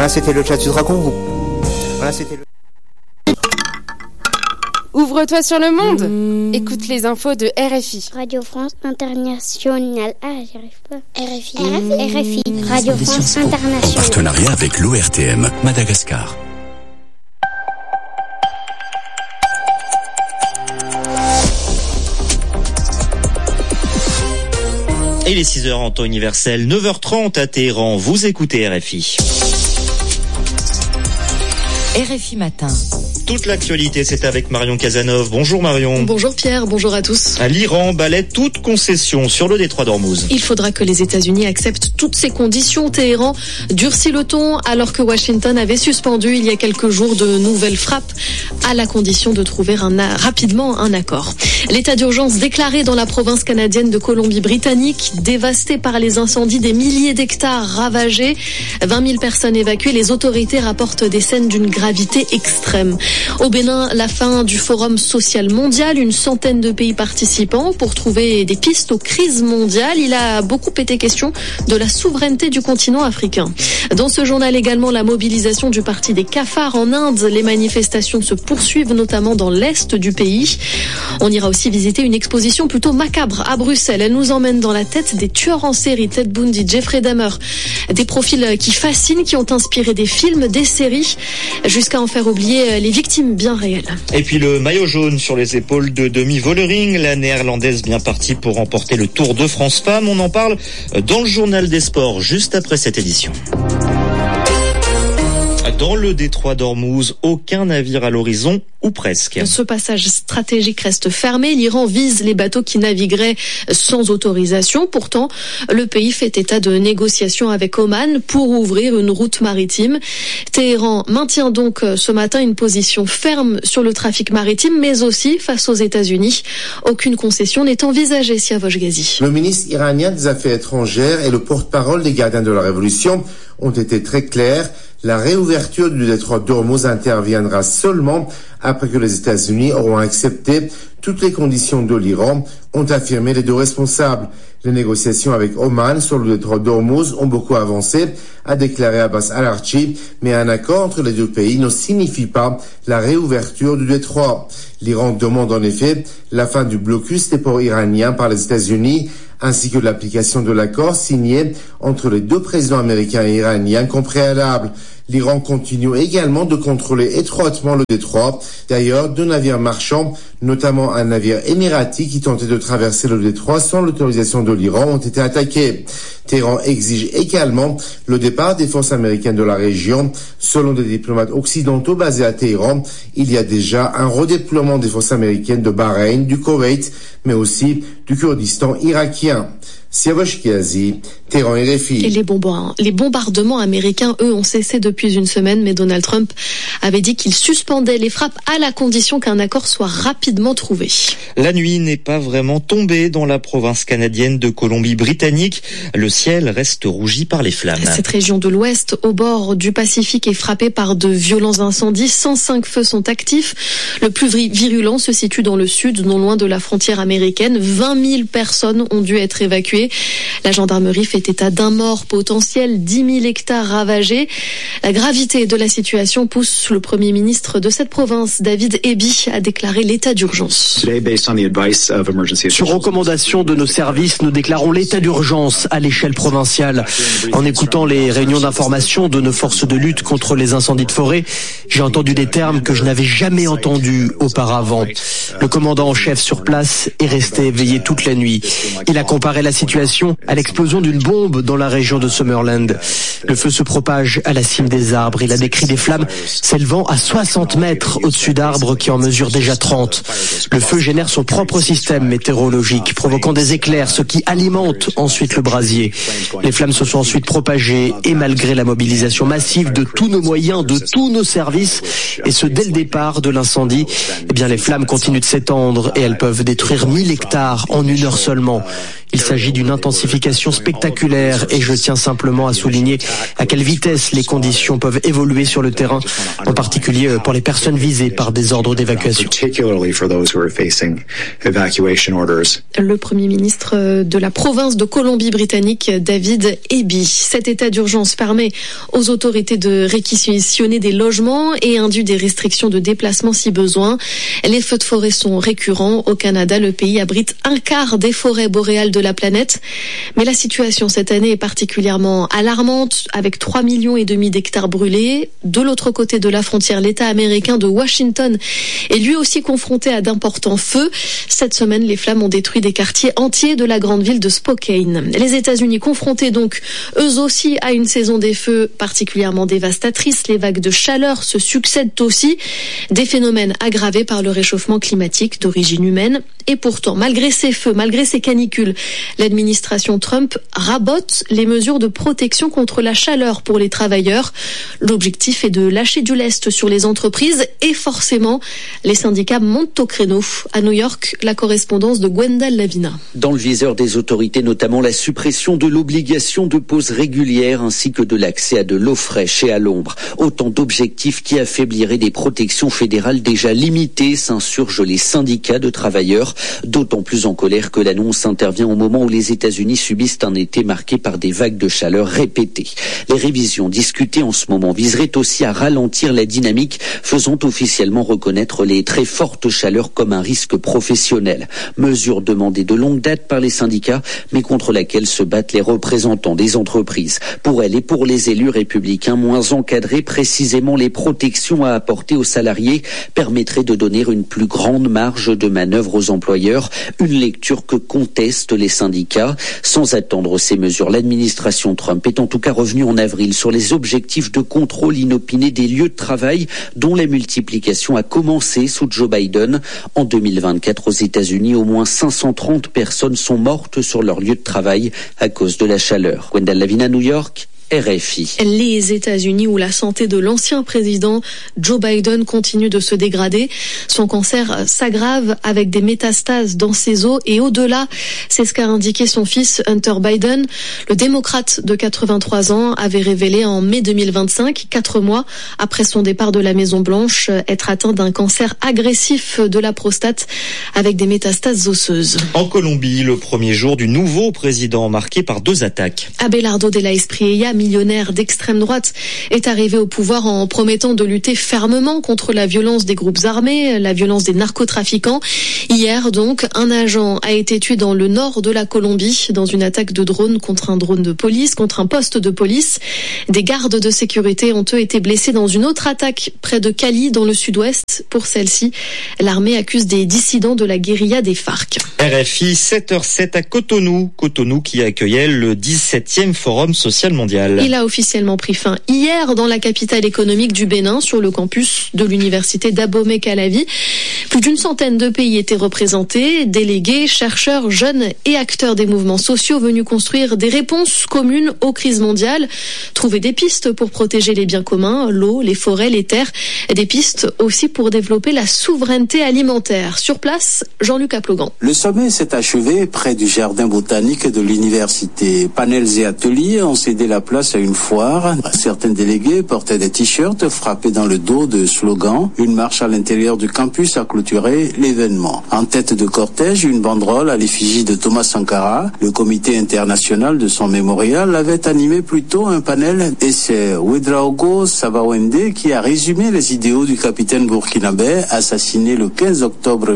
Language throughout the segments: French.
Voilà, c'était le chat du Dragon. Voilà, c'était le... Ouvre-toi sur le monde. Écoute les infos de RFI. Radio France Internationale. Ah, j'y arrive pas. RFI. Radio France Internationale. Partenariat avec l'ORTM, Madagascar. Et les 6h en temps universel, 9h30 à Téhéran. Vous écoutez RFI. RFI Matin. Toute l'actualité, c'est avec Marion Casanov. Bonjour Marion. Bonjour Pierre, bonjour à tous. L'Iran balaie toute concession sur le détroit d'Ormuz. Il faudra que les États-Unis acceptent toutes ces conditions. Téhéran durcit le ton alors que Washington avait suspendu il y a quelques jours de nouvelles frappes à la condition de trouver rapidement un accord. L'état d'urgence déclaré dans la province canadienne de Colombie-Britannique, dévastée par les incendies, des milliers d'hectares ravagés, 20 000 personnes évacuées. Les autorités rapportent des scènes d'une gravité extrême. Au Bénin, la fin du Forum social mondial, une centaine de pays participants pour trouver des pistes aux crises mondiales. Il a beaucoup été question de la souveraineté du continent africain. Dans ce journal également, la mobilisation du parti des cafards en Inde. Les manifestations se poursuivent notamment dans l'est du pays. On ira aussi visiter une exposition plutôt macabre à Bruxelles. Elle nous emmène dans la tête des tueurs en série, Ted Bundy, Jeffrey Dahmer. Des profils qui fascinent, qui ont inspiré des films, des séries, jusqu'à en faire oublier les victimes bien réelles. Et puis le maillot jaune sur les épaules de Demi Vollering, la néerlandaise bien partie pour remporter le Tour de France Femmes. On en parle dans le journal des sports juste après cette édition. Dans le détroit d'Ormuz, aucun navire à l'horizon, ou presque. Ce passage stratégique reste fermé. L'Iran vise les bateaux qui navigueraient sans autorisation. Pourtant, le pays fait état de négociations avec Oman pour ouvrir une route maritime. Téhéran maintient donc ce matin une position ferme sur le trafic maritime, mais aussi face aux États-Unis. Aucune concession n'est envisagée, Siavosh Ghazi. Le ministre iranien des Affaires étrangères et le porte-parole des gardiens de la Révolution ont été très clairs. La réouverture du détroit d'Ormuz interviendra seulement après que les États-Unis auront accepté toutes les conditions de l'Iran, ont affirmé les deux responsables. Les négociations avec Oman sur le détroit d'Ormuz ont beaucoup avancé, a déclaré Abbas Al-Archi, mais un accord entre les deux pays ne signifie pas la réouverture du détroit. L'Iran demande en effet la fin du blocus des ports iraniens par les États-Unis, ainsi que l'application de l'accord signé entre les deux présidents américains et iraniens comme préalable. L'Iran continue également de contrôler étroitement le détroit. D'ailleurs, deux navires marchands, notamment un navire émirati qui tentait de traverser le détroit sans l'autorisation de l'Iran, ont été attaqués. Téhéran exige également le départ des forces américaines de la région. Selon des diplomates occidentaux basés à Téhéran, il y a déjà un redéploiement des forces américaines de Bahreïn, du Koweït, mais aussi du Kurdistan irakien. Siavosh Ghazi, Téhéran RFI. Et les bombardements américains, eux, ont cessé depuis une semaine, mais Donald Trump avait dit qu'il suspendait les frappes à la condition qu'un accord soit rapidement trouvé. La nuit n'est pas vraiment tombée dans la province canadienne de Colombie-Britannique. Le ciel reste rougi par les flammes. Cette région de l'Ouest, au bord du Pacifique, est frappée par de violents incendies. 105 feux sont actifs. Le plus virulent se situe dans le sud, non loin de la frontière américaine. 20 000 personnes ont dû être évacuées. La gendarmerie fait état d'un mort potentiel, 10 000 hectares ravagés. La gravité de la situation pousse le Premier ministre de cette province, David Eby, à déclarer l'état d'urgence. Sur recommandation de nos services, nous déclarons l'état d'urgence à l'échelle provinciale. En écoutant les réunions d'information de nos forces de lutte contre les incendies de forêt, j'ai entendu des termes que je n'avais jamais entendus auparavant. Le commandant en chef sur place est resté éveillé toute la nuit. Il a comparé la situation à l'explosion d'une bombe dans la région de Summerland. Le feu se propage à la cime des arbres. Il a décrit des flammes s'élevant à 60 mètres au-dessus d'arbres qui en mesurent déjà 30. Le feu génère son propre système météorologique, provoquant des éclairs, ce qui alimente ensuite le brasier. Les flammes se sont ensuite propagées et malgré la mobilisation massive de tous nos moyens, de tous nos services, et ce dès le départ de l'incendie, eh bien les flammes continuent de s'étendre et elles peuvent détruire 1000 hectares en une heure seulement. Il s'agit d'une intensification spectaculaire et je tiens simplement à souligner à quelle vitesse les conditions peuvent évoluer sur le terrain, en particulier pour les personnes visées par des ordres d'évacuation. Le Premier ministre de la province de Colombie-Britannique, David Eby. Cet état d'urgence permet aux autorités de réquisitionner des logements et induit des restrictions de déplacement si besoin. Les feux de forêt sont récurrents. Au Canada, le pays abrite un quart des forêts boréales de la planète. Mais la situation cette année est particulièrement alarmante, avec 3,5 millions d'hectares brûlés. De l'autre côté de la frontière, l'État américain de Washington est lui aussi confronté à d'importants feux. Cette semaine, les flammes ont détruit des quartiers entiers de la grande ville de Spokane. Les États-Unis confrontés donc, eux aussi, à une saison des feux particulièrement dévastatrice. Les vagues de chaleur se succèdent aussi. Des phénomènes aggravés par le réchauffement climatique d'origine humaine. Et pourtant, malgré ces feux, malgré ces canicules, l'administration Trump rabote les mesures de protection contre la chaleur pour les travailleurs. L'objectif est de lâcher du lest sur les entreprises et forcément, les syndicats montent au créneau. À New York, la correspondance de Gwendal Lavina. Dans le viseur des autorités, notamment la suppression de l'obligation de pause régulière ainsi que de l'accès à de l'eau fraîche et à l'ombre. Autant d'objectifs qui affaibliraient des protections fédérales déjà limitées, s'insurgent les syndicats de travailleurs, d'autant plus en colère que l'annonce intervient au moment où les États-Unis subissent un été marqué par des vagues de chaleur répétées. Les révisions discutées en ce moment viseraient aussi à ralentir la dynamique, faisant officiellement reconnaître les très fortes chaleurs comme un risque professionnel. Mesure demandée de longue date par les syndicats, mais contre laquelle se battent les représentants des entreprises. Pour elles et pour les élus républicains moins encadrés, précisément les protections à apporter aux salariés permettraient de donner une plus grande marge de manœuvre aux employeurs, une lecture que contestent les syndicats. Sans attendre ces mesures, l'administration Trump est en tout cas revenue en avril sur les objectifs de contrôle inopiné des lieux de travail, dont la multiplication a commencé sous Joe Biden. En 2024, aux États-Unis, au moins 530 personnes sont mortes sur leur lieu de travail à cause de la chaleur. Gwendal Lavina, New York. RFI. Les États-Unis où la santé de l'ancien président Joe Biden continue de se dégrader. Son cancer s'aggrave avec des métastases dans ses os et au-delà. C'est ce qu'a indiqué son fils Hunter Biden. Le démocrate de 83 ans avait révélé en mai 2025, 4 mois après son départ de la Maison-Blanche, être atteint d'un cancer agressif de la prostate avec des métastases osseuses. En Colombie, le premier jour du nouveau président marqué par 2 attaques. Abelardo de la Espriella, millionnaire d'extrême droite, est arrivé au pouvoir en promettant de lutter fermement contre la violence des groupes armés, la violence des narcotrafiquants. Hier donc, un agent a été tué dans le nord de la Colombie dans une attaque de drone contre un drone de police, contre un poste de police. Des gardes de sécurité ont eux été blessés dans une autre attaque près de Cali dans le sud-ouest. Pour celle-ci, l'armée accuse des dissidents de la guérilla des FARC. RFI 7h07 à Cotonou. Cotonou qui accueillait le 17e Forum social mondial. Il a officiellement pris fin hier dans la capitale économique du Bénin, sur le campus de l'université d'Abomey-Calavi. Plus d'une centaine de pays étaient représentés, délégués, chercheurs, jeunes et acteurs des mouvements sociaux venus construire des réponses communes aux crises mondiales, trouver des pistes pour protéger les biens communs, l'eau, les forêts, les terres, et des pistes aussi pour développer la souveraineté alimentaire. Sur place, Jean-Luc Aplogan. Le sommet s'est achevé près du jardin botanique de l'université. Panels et ateliers ont cédé la place à une foire. Certains délégués portaient des t-shirts frappés dans le dos de slogans. Une marche à l'intérieur du campus a clôturé l'événement. En tête de cortège, une banderole à l'effigie de Thomas Sankara. Le comité international de son mémorial avait animé plutôt un panel et c'est Ouedraogo Sabawende qui a résumé les idéaux du capitaine burkinabé assassiné le 15 octobre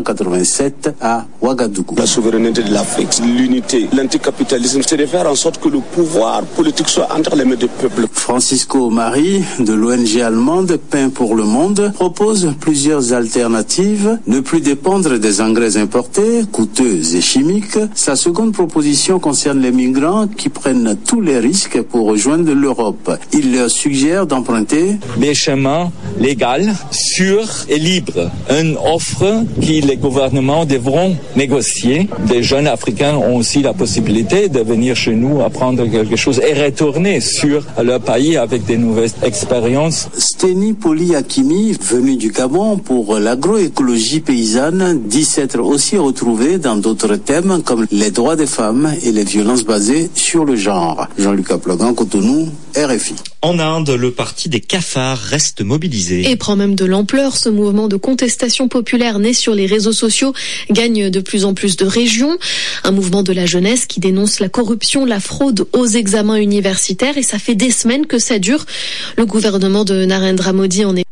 1987 à Ouagadougou. La souveraineté de l'Afrique, l'unité, l'anticapitalisme, c'est de faire en sorte que le pouvoir politique soit entre les mains des peuples. Francisco Mari, de l'ONG allemande Pain pour le Monde, propose plusieurs alternatives. Ne plus dépendre des engrais importés, coûteux et chimiques. Sa seconde proposition concerne les migrants qui prennent tous les risques pour rejoindre l'Europe. Il leur suggère d'emprunter des chemins légaux, sûrs et libres. Une offre que les gouvernements devront négocier. Des jeunes Africains ont aussi la possibilité de venir chez nous apprendre quelque chose et retourner sur leur pays avec des nouvelles expériences. Steny Polyakimi, venu du Gabon pour l'agroécologie, écologie paysanne dit s'être aussi retrouvée dans d'autres thèmes comme les droits des femmes et les violences basées sur le genre. Jean-Luc Aplogan, Cotonou, RFI. En Inde, le parti des cafards reste mobilisé. Et prend même de l'ampleur. Ce mouvement de contestation populaire né sur les réseaux sociaux gagne de plus en plus de régions. Un mouvement de la jeunesse qui dénonce la corruption, la fraude aux examens universitaires. Et ça fait des semaines que ça dure. Le gouvernement de Narendra Modi en est